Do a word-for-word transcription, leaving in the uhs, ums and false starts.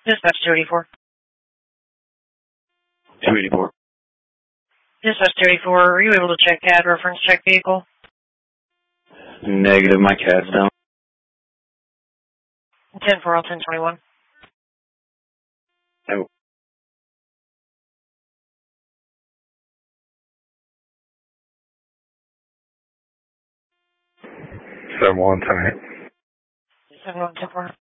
Dispatch two eighty-four. two eighty-four. Dispatch two eighty-four, were you able to check C A D reference check vehicle? Negative, my C A D's down. ten four L ten twenty-one. Oh. seven one ten eight. seven one ten four.